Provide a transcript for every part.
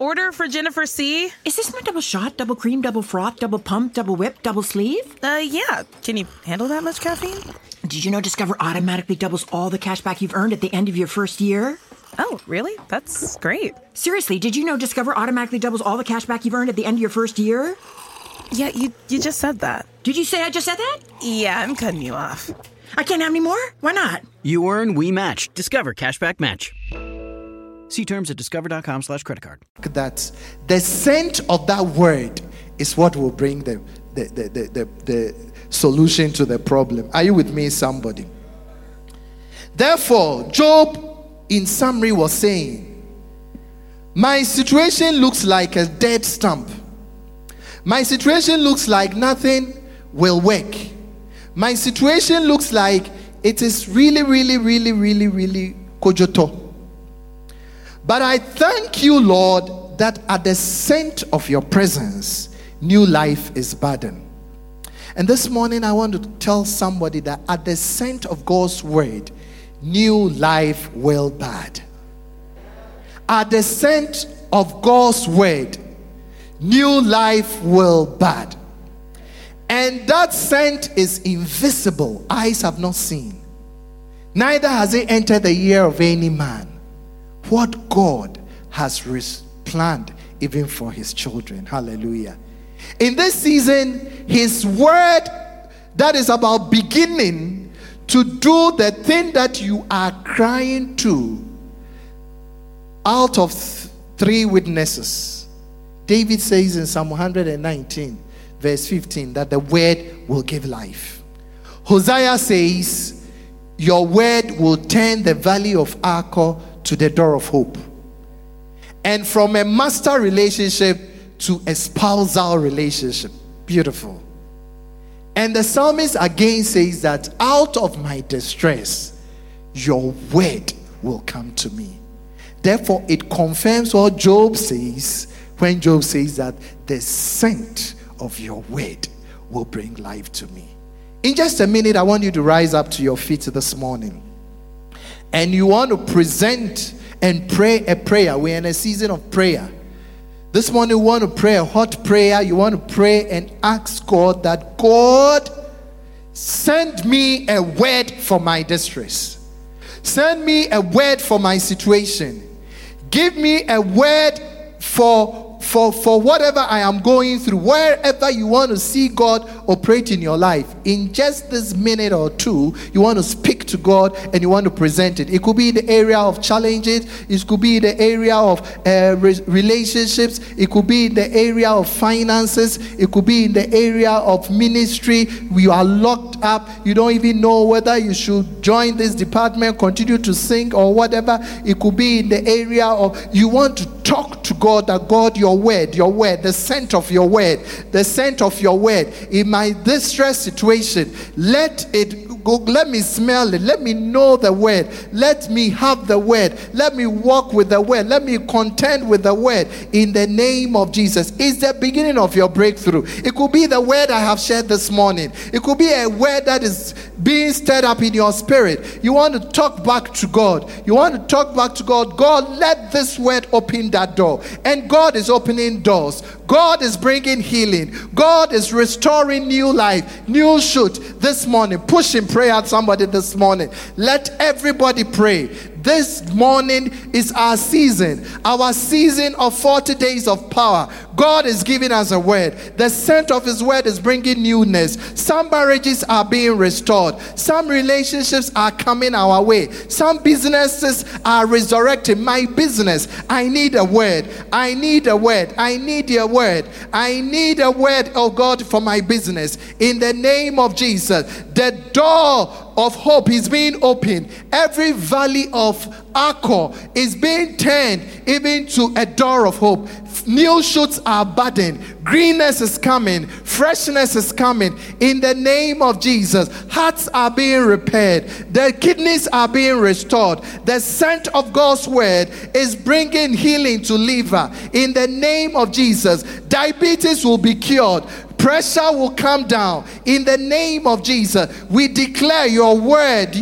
Order for Jennifer C. Is this my double shot, double cream, double froth, double pump, double whip, double sleeve? Yeah. Can you handle that much caffeine? Did you know Discover automatically doubles all the cash back you've earned at the end of your first year? Oh, really? That's great. Seriously, did you know Discover automatically doubles all the cash back you've earned at the end of your first year? Yeah, you just said that. Did you say I just said that? Yeah, I'm cutting you off. I can't have any more? Why not? You earn, we match. Discover Cashback Match. See terms at discover.com/creditcard. That the scent of that word is what will bring the solution to the problem. Are you with me, somebody? Therefore, Job, in summary, was saying, my situation looks like a dead stump. My situation looks like nothing will work. My situation looks like it is really kojoto. But I thank you, Lord, that at the scent of your presence, new life is burdened. And this morning I want to tell somebody that at the scent of God's word, new life will bud. At the scent of God's word, new life will bud. And that scent is invisible. Eyes have not seen. Neither has it entered the ear of any man. What God has planned even for his children. Hallelujah. In this season, his word that is about beginning to do the thing that you are crying to out of three witnesses. David says in Psalm 119 verse 15 that the word will give life. Hosea says your word will turn the valley of Achor to the door of hope. And from a master relationship to a spousal relationship. Beautiful. And the psalmist again says that out of my distress, your word will come to me. Therefore, it confirms what Job says when Job says that the scent of your word will bring life to me. In just a minute, I want you to rise up to your feet this morning. And you want to present and pray a prayer. We're in a season of prayer. This morning we want to pray a hot prayer. You want to pray and ask God that God send me a word for my distress. Send me a word for my situation. Give me a word for whatever I am going through. Wherever you want to see God operate in your life, in just this minute or two, you want to speak to God and you want to present it. It could be in the area of challenges. It could be in the area of relationships. It could be in the area of finances. It could be in the area of ministry. You are locked up. You don't even know whether you should join this department, continue to sing or whatever. It could be in the area of you want to talk to God, that God, your word, the scent of your word, the scent of your word in my distress situation, let it go, let me smell it, let me know the word, let me have the word, let me walk with the word, let me contend with the word in the name of Jesus. It's the beginning of your breakthrough. It could be the word I have shared this morning. It could be a word that is being stirred up in your spirit. You want to talk back to God. You want to talk back to God. God, let this word open that door. And God is opening doors. God is bringing healing. God is restoring new life, new shoot this morning. Push in prayer at somebody this morning. Let everybody pray. This morning is our season of 40 days of power. God is giving us a word. The scent of his word is bringing newness. Some marriages are being restored. Some relationships are coming our way. Some businesses are resurrecting. My business, I need a word. I need a word. I need a word. I need a word, oh God, for my business. In the name of Jesus, the door of hope is being opened. Every valley of Achor is being turned even to a door of hope. New shoots are budding. Greenness is coming. Freshness is coming. In the name of Jesus, hearts are being repaired. The kidneys are being restored. The scent of God's word is bringing healing to liver. In the name of Jesus, diabetes will be cured. Pressure will come down. In the name of Jesus, we declare your word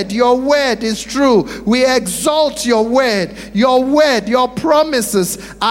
is true. We exalt your word, your promises are